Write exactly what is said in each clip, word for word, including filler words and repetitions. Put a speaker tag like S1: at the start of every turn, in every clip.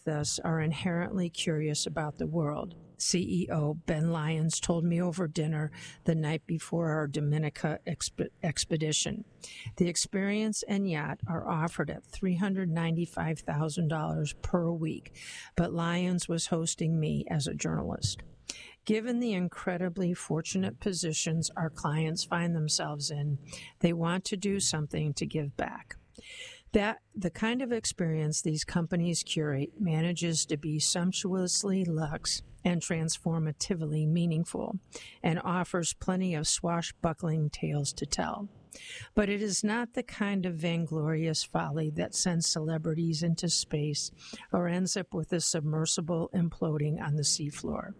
S1: with us are inherently curious about the world. C E O Ben Lyons told me over dinner the night before our Dominica exp- expedition. The experience and yacht are offered at three hundred ninety-five thousand dollars per week, but Lyons was hosting me as a journalist. Given the incredibly fortunate positions our clients find themselves in, they want to do something to give back. That the kind of experience these companies curate manages to be sumptuously luxe and transformatively meaningful, and offers plenty of swashbuckling tales to tell. But it is not the kind of vainglorious folly that sends celebrities into space or ends up with a submersible imploding on the seafloor.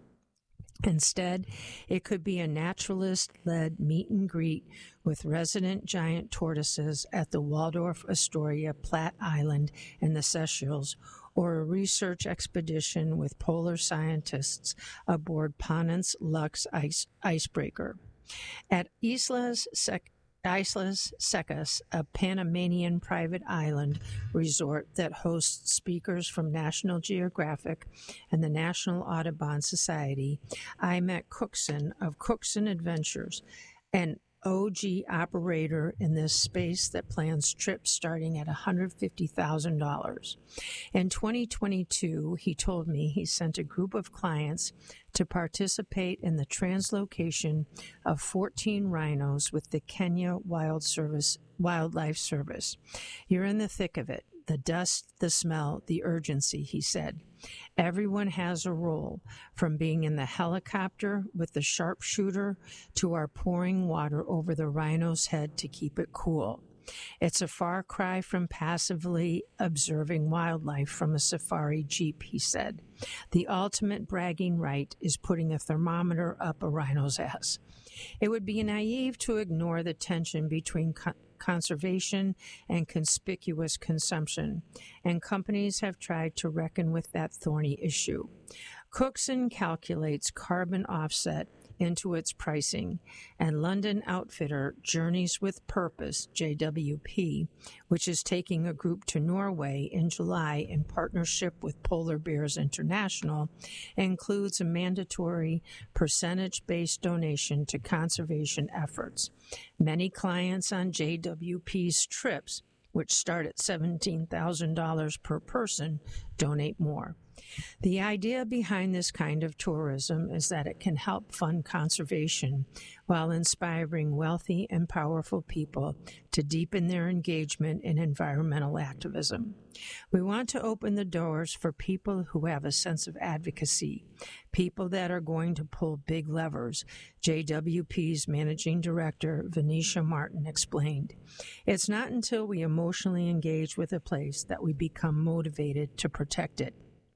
S1: Instead, it could be a naturalist-led meet and greet with resident giant tortoises at the Waldorf Astoria Platte Island in the Seychelles, or a research expedition with polar scientists aboard Ponant's Lux ice, icebreaker. At Islas Sec- Islas Secas, a Panamanian private island resort that hosts speakers from National Geographic and the National Audubon Society, I met Cookson of Cookson Adventures, an O G operator in this space that plans trips starting at one hundred fifty thousand dollars. In twenty twenty-two, he told me he sent a group of clients to participate in the translocation of fourteen rhinos with the Kenya Wild Service, Wildlife Service. You're in the thick of it. The dust, the smell, the urgency, he said. Everyone has a role, from being in the helicopter with the sharpshooter to our pouring water over the rhino's head to keep it cool. It's a far cry from passively observing wildlife from a safari jeep, he said. The ultimate bragging right is putting a thermometer up a rhino's ass. It would be naive to ignore the tension between co- conservation and conspicuous consumption, and companies have tried to reckon with that thorny issue. Cookson calculates carbon offset into its pricing, and London outfitter Journeys with Purpose, J W P, which is taking a group to Norway in July in partnership with Polar Bears International, includes a mandatory percentage-based donation to conservation efforts. Many clients on J W P's trips, which start at seventeen thousand dollars per person, donate more. The idea behind this kind of tourism is that it can help fund conservation while inspiring wealthy and powerful people to deepen their engagement in environmental activism. We want to open the doors for people who have a sense of advocacy, people that are going to pull big levers, J W P's managing director, Venetia Martin, explained. It's not until we emotionally engage with a place that we become motivated to protect it.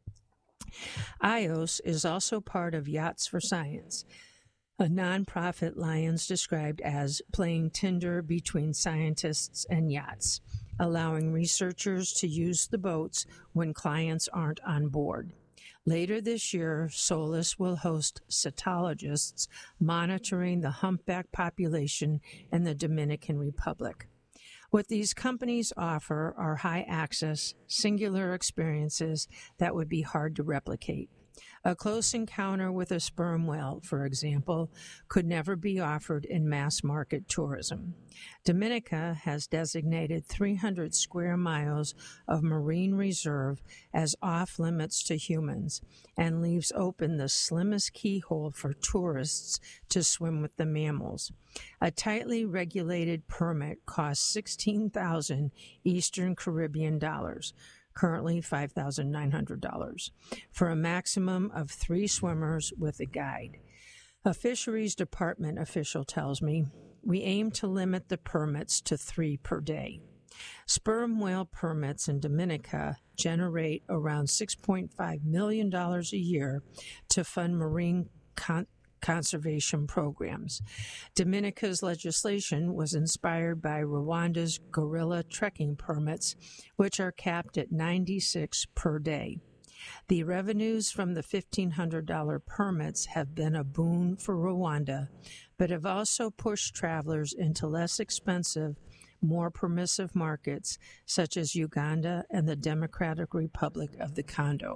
S1: I O S is also part of Yachts for Science, a nonprofit Lyons described as playing Tinder between scientists and yachts, allowing researchers to use the boats when clients aren't on board. Later this year, Solis will host cetologists monitoring the humpback population in the Dominican Republic. What these companies offer are high-access, singular experiences that would be hard to replicate. A close encounter with a sperm whale, for example, could never be offered in mass-market tourism. Dominica has designated three hundred square miles of marine reserve as off-limits to humans and leaves open the slimmest keyhole for tourists to swim with the mammals. A tightly regulated permit costs sixteen thousand Eastern Caribbean dollars, currently five thousand nine hundred dollars, for a maximum of three swimmers with a guide. A fisheries department official tells me, we aim to limit the permits to three per day. Sperm whale permits in Dominica generate around six point five million dollars a year to fund marine con- conservation programs. Dominica's legislation was inspired by Rwanda's gorilla trekking permits, which are capped at ninety-six per day. The revenues from the fifteen hundred dollars permits have been a boon for Rwanda, but have also pushed travelers into less expensive, more permissive markets such as Uganda and the Democratic Republic of the Congo.